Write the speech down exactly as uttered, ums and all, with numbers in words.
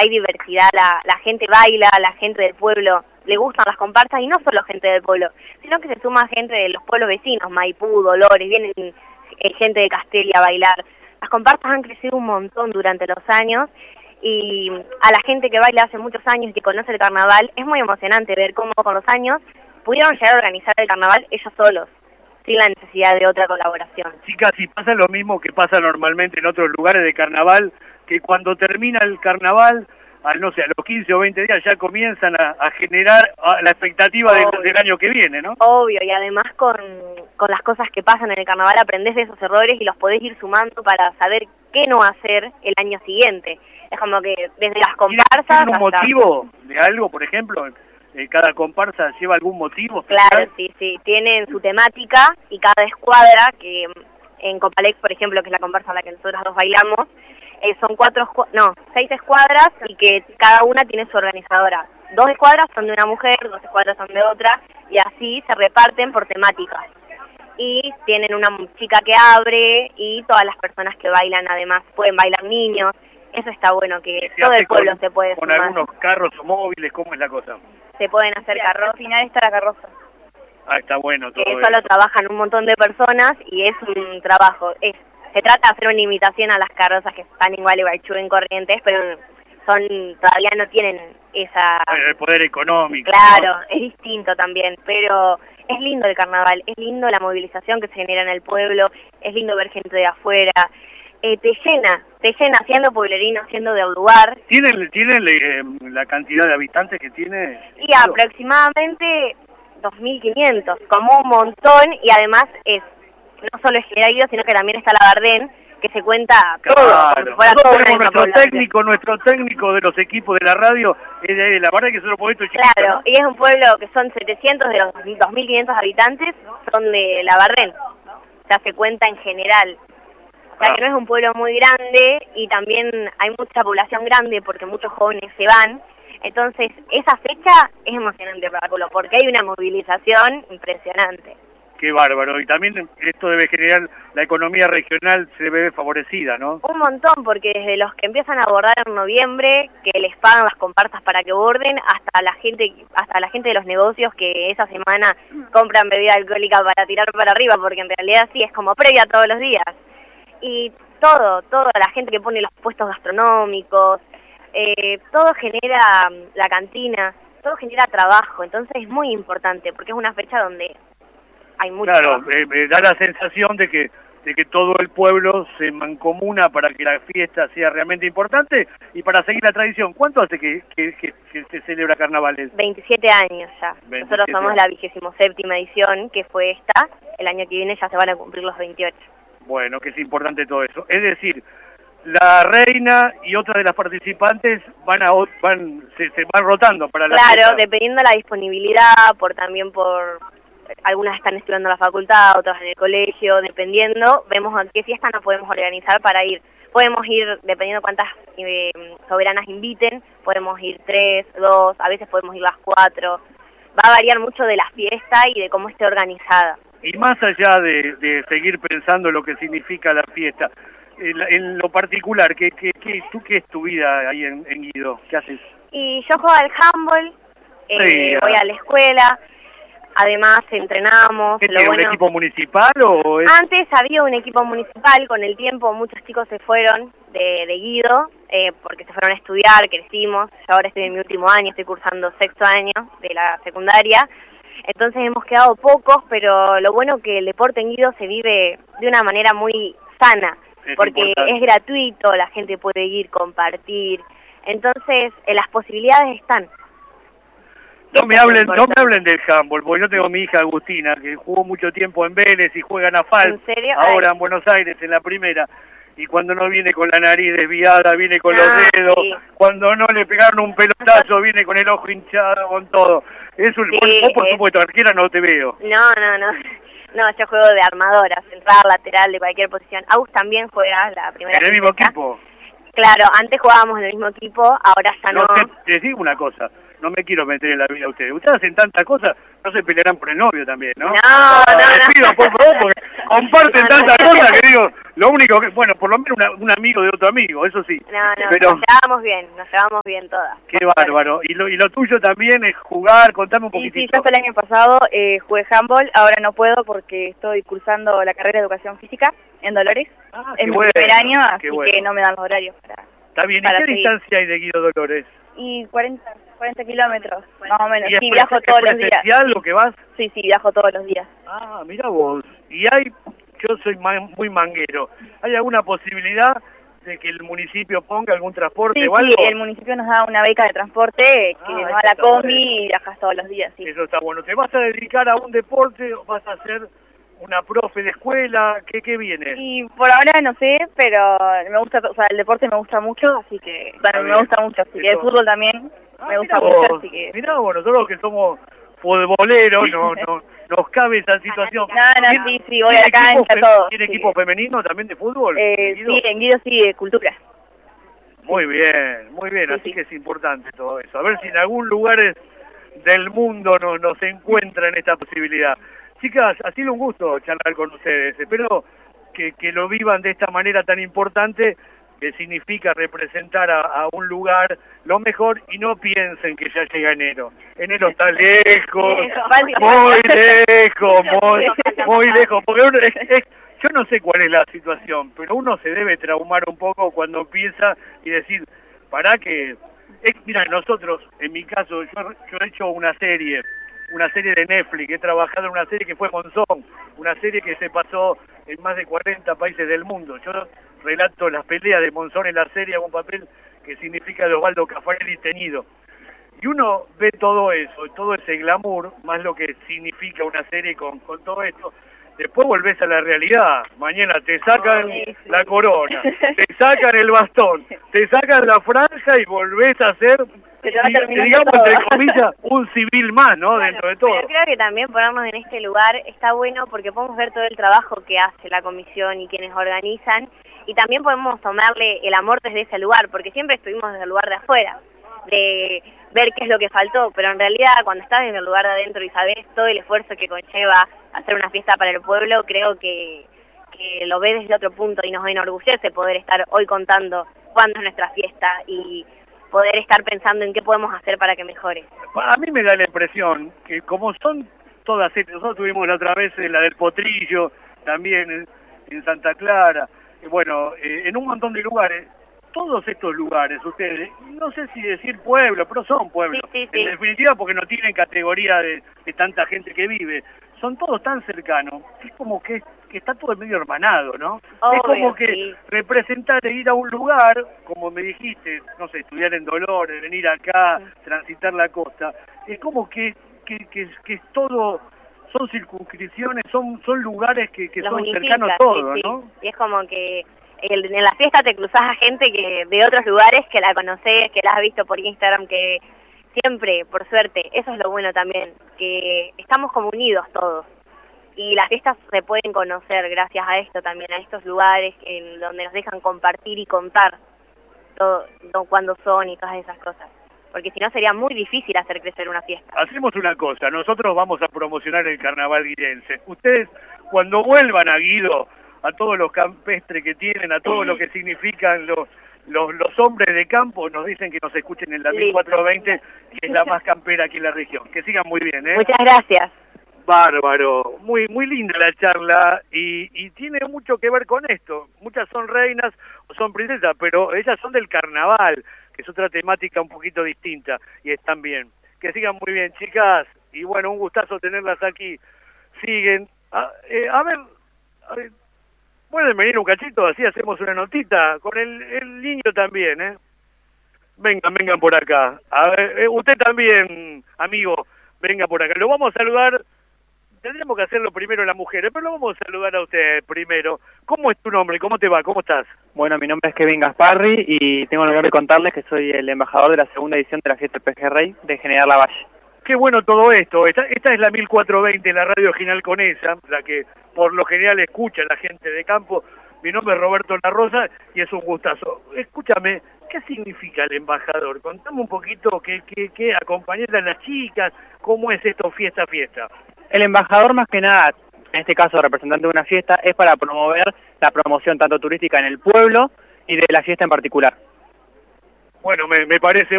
hay diversidad, la, la gente baila, la gente del pueblo le gustan las comparsas, y no solo gente del pueblo, sino que se suma gente de los pueblos vecinos, Maipú, Dolores, vienen eh, gente de Castelli a bailar. Las comparsas han crecido un montón durante los años, y a la gente que baila hace muchos años y que conoce el carnaval, es muy emocionante ver cómo con los años pudieron llegar a organizar el carnaval ellos solos, sin la necesidad de otra colaboración. Chicas, y pasa lo mismo que pasa normalmente en otros lugares de carnaval, que cuando termina el carnaval, a, no sé, a los quince o veinte días ya comienzan a, a generar a, la expectativa del, del año que viene, ¿no? Obvio, y además con, con las cosas que pasan en el carnaval aprendés de esos errores y los podés ir sumando para saber qué no hacer el año siguiente. Es como que desde las comparsas... ¿Tienen un hasta... motivo de algo, por ejemplo? Eh, ¿Cada comparsa lleva algún motivo especial? Claro, sí, sí. Tienen su temática, y cada escuadra, que en Copalex, por ejemplo, que es la comparsa a la que nosotros dos bailamos, eh, son cuatro, no, seis escuadras, y que cada una tiene su organizadora. Dos escuadras son de una mujer, dos escuadras son de otra, y así se reparten por temáticas. Y tienen una chica que abre, y todas las personas que bailan además pueden bailar niños. Eso está bueno, que todo el pueblo con, se puede con sumar. Con algunos carros o móviles, ¿cómo es la cosa? Se pueden hacer carros. Al final está la carroza. Ah, está bueno todo que eso. Solo trabajan un montón de personas, y es un trabajo. Es, se trata de hacer una imitación a las carrozas que están igual Gualeguaychú en Corrientes, pero son todavía no tienen esa... El poder económico. Claro, ¿no? Es distinto también, pero es lindo el carnaval, es lindo la movilización que se genera en el pueblo, es lindo ver gente de afuera. Eh, te llena, te llena siendo pueblerino, siendo de un lugar. ¿Tienen, tienen eh, la cantidad de habitantes que tiene? Y aproximadamente dos mil quinientos, como un montón, y además es no solo es General Guido, sino que también está la Bardén, que se cuenta todo. Claro. Fuera Nosotros todo tenemos nuestro técnico, nuestro técnico de los equipos de la radio, es de la verdad que es un pueblito chiquito. Claro, ¿no? Y es un pueblo que son setecientos de los dos mil quinientos habitantes, son de la Bardén. O sea, se cuenta en general. O sea, ah. que no es un pueblo muy grande, y también hay mucha población grande porque muchos jóvenes se van. Entonces, esa fecha es emocionante para el pueblo, porque hay una movilización impresionante. Qué bárbaro, y también esto debe generar, la economía regional se ve favorecida, ¿no? Un montón, porque desde los que empiezan a bordar en noviembre, que les pagan las comparsas para que borden, hasta la gente hasta la gente de los negocios que esa semana compran bebida alcohólica para tirar para arriba, porque en realidad sí, es como previa todos los días. Y todo, toda la gente que pone los puestos gastronómicos, eh, todo genera la cantina, todo genera trabajo, entonces es muy importante, porque es una fecha donde hay mucho Claro, eh, me da la sensación de que de que todo el pueblo se mancomuna para que la fiesta sea realmente importante y para seguir la tradición. ¿Cuánto hace que, que, que, que se celebra carnavales? veintisiete años ya. veintisiete Nosotros somos años. La vigésimo séptima edición, que fue esta. El año que viene ya se van a cumplir los veintiocho. Bueno, que es importante todo eso. Es decir, la reina y otras de las participantes van a van se, se van rotando para la Claro, fiesta. dependiendo de la disponibilidad, por también por... Algunas están estudiando en la facultad, otras en el colegio, dependiendo, vemos a qué fiesta nos podemos organizar para ir. Podemos ir, dependiendo cuántas eh, soberanas inviten, podemos ir tres, dos, a veces podemos ir las cuatro. Va a variar mucho de la fiesta y de cómo esté organizada. Y más allá de, de seguir pensando lo que significa la fiesta, en, en lo particular, ¿qué, qué, qué, ¿tú qué es tu vida ahí en, en Guido? ¿Qué haces? Y yo juego al handball, eh, sí, voy a la escuela. Además entrenamos. ¿Qué lo tiene, bueno... un equipo municipal o es...? Antes había un equipo municipal, con el tiempo muchos chicos se fueron de, de Guido, eh, porque se fueron a estudiar, crecimos. Yo ahora estoy en mi último año, estoy cursando sexto año de la secundaria. Entonces hemos quedado pocos, pero lo bueno que el deporte en Guido se vive de una manera muy sana, es porque importante. Es gratuito, la gente puede ir, compartir. Entonces eh, las posibilidades están. No me hablen, no me hablen del handball, porque yo tengo a mi hija Agustina, que jugó mucho tiempo en Vélez y juega en Afal, ¿En serio? ahora Ay. en Buenos Aires, en la primera, y cuando no viene con la nariz desviada, viene con Ah, los dedos, sí. cuando no le pegaron un pelotazo, viene con el ojo hinchado, con todo. Es un, Sí, vos, vos, por es... supuesto, arquera no te veo. No, no, no. No, yo juego de armadora, central, lateral, de cualquier posición. Agus también juega la primera. ¿En el mismo princesa. equipo? Claro, antes jugábamos en el mismo equipo, ahora ya no. No, te, te digo una cosa, no me quiero meter en la vida de ustedes. Ustedes hacen tantas cosas, no se pelearán por el novio también, ¿no? No, no, Les no. pido, por favor, porque comparten tantas cosas que digo, lo único que, bueno, por lo menos una, un amigo de otro amigo, eso sí. No, no, pero nos llevamos bien, nos llevamos bien todas. Qué bárbaro. Y lo, y lo tuyo también es jugar, contame un Sí, poquitito. sí, yo hasta el año pasado eh, jugué handball, ahora no puedo porque estoy cursando la carrera de educación física en Dolores. Ah, Es qué mi bueno, primer año, así qué bueno. que no me dan los horarios para... Está bien, ¿y para qué seguir. distancia hay de Guido Dolores? Y cuarenta, cuarenta kilómetros, más o menos. ¿Y es Sí, viajo pre- todos es los días. presencial lo que vas? Sí, sí, viajo todos los días. Ah, mira vos. Y hay, yo soy ma- muy manguero, ¿hay alguna posibilidad de que el municipio ponga algún transporte Sí, o sí, algo? el municipio nos da una beca de transporte Ah, que eso nos da la está combi bueno. y viajas todos los días, sí. Eso está bueno. ¿Te vas a dedicar a un deporte o vas a ser una profe de escuela? ¿Qué, qué viene? Y por ahora no sé, pero me gusta, o sea, el deporte me gusta mucho, así que, bueno, me bien. gusta mucho, así que el Eso. fútbol también Ah, me gusta mirá mucho, vos, así que... mirá vos, nosotros que somos futboleros, no, no, nos cabe esa situación. No, no, ¿Tiene- sí, sí, voy a tiene la cancha, equipo fe- todo, ¿Tiene sí. equipo femenino también de fútbol? Eh, Guido? sí, en Guido sí, de cultura. Muy bien, muy bien, Sí, así sí. que es importante todo eso. A ver si en algún lugar del mundo nos, nos encuentra en esta posibilidad. Chicas, ha sido un gusto charlar con ustedes. Espero que, que lo vivan de esta manera tan importante, que significa representar a, a un lugar lo mejor, y no piensen que ya llega enero. Enero está lejos, muy lejos, muy, muy lejos, porque uno es- es- yo no sé cuál es la situación, pero uno se debe traumar un poco cuando empieza y decir, para que... Es, mira, nosotros, en mi caso, yo, yo he hecho una serie, una serie de Netflix, he trabajado en una serie que fue Monzón, una serie que se pasó en más de cuarenta países del mundo. Yo relato las peleas de Monzón en la serie, hago un papel que significa de Osvaldo Caffarelli teñido. Y uno ve todo eso, todo ese glamour, más lo que significa una serie con, con todo esto. Después volvés a la realidad. Mañana te sacan Ay, sí. la corona, te sacan el bastón, te sacan la franja y volvés a ser, Se te va diga- terminando digamos, todo. entre comillas, un civil más, ¿no? Dentro de todo. Pero creo que también ponernos en este lugar está bueno porque podemos ver todo el trabajo que hace la comisión y quienes organizan, y también podemos tomarle el amor desde ese lugar, porque siempre estuvimos desde el lugar de afuera, de ver qué es lo que faltó, pero en realidad cuando estás en el lugar de adentro y sabes todo el esfuerzo que conlleva hacer una fiesta para el pueblo, creo que, que lo ves desde otro punto y nos enorgullece poder estar hoy contando cuándo es nuestra fiesta y poder estar pensando en qué podemos hacer para que mejore. A mí me da la impresión que como son todas, nosotros tuvimos la otra vez eh, la del Potrillo, también en, en Santa Clara, y bueno, eh, en un montón de lugares, todos estos lugares, ustedes, no sé si decir pueblo, pero son pueblos, Sí, sí, sí. en definitiva porque no tienen categoría de, de tanta gente que vive, son todos tan cercanos, es como que, que está todo medio hermanado, ¿no? Obvio, es como que sí. representar e ir a un lugar, como me dijiste, no sé, estudiar en Dolores, venir acá, transitar la costa, es como que, que, que, que es todo, son circunscripciones, son, son lugares que, que Los son unifica, cercanos sí, todos, sí. ¿no? Y es como que el- en la fiesta te cruzás a gente que de otros lugares que la conoces, que la has visto por Instagram, que siempre, por suerte, eso es lo bueno también, que estamos como unidos todos. Y las fiestas se pueden conocer gracias a esto también, a estos lugares en donde nos dejan compartir y contar todo, todo cuándo son y todas esas cosas. Porque si no sería muy difícil hacer crecer una fiesta. Hacemos una cosa, nosotros vamos a promocionar el carnaval guidense. Ustedes, cuando vuelvan a Guido, a todos los campestres que tienen, a todo lo que significan los, los, los hombres de campo, nos dicen que nos escuchen en la Listo. mil cuatrocientos veinte, que es la más campera aquí en la región. Que sigan muy bien, ¿eh? Muchas gracias. Bárbaro, muy muy linda la charla y, y tiene mucho que ver con esto. Muchas son reinas o son princesas, pero ellas son del carnaval, que es otra temática un poquito distinta y están bien. Que sigan muy bien, chicas, y bueno, un gustazo tenerlas aquí. Siguen. A, eh, a ver, a ver, ¿pueden venir un cachito? Así hacemos una notita con el, el niño también, ¿eh? Vengan, vengan por acá. A ver, eh, usted también, amigo, venga por acá. Lo vamos a saludar. Tendríamos que hacerlo primero las mujeres, pero lo vamos a saludar a usted primero. ¿Cómo es tu nombre? ¿Cómo te va? ¿Cómo estás? Bueno, mi nombre es Kevin Gasparri y tengo el honor de contarles que soy el embajador de la segunda edición de la fiesta del Peje Rey de General Lavalle. Qué bueno todo esto. Esta, esta es la mil cuatrocientos veinte, la radio General Conesa, la que por lo general escucha la gente de campo, Mi nombre es Roberto La Rosa y es un gustazo. Escúchame, ¿qué significa el embajador? Contame un poquito qué, qué, qué acompañar a las chicas, cómo es esto fiesta fiesta. El embajador, más que nada, en este caso representante de una fiesta, es para promover la promoción tanto turística en el pueblo y de la fiesta en particular. Bueno, me, me parece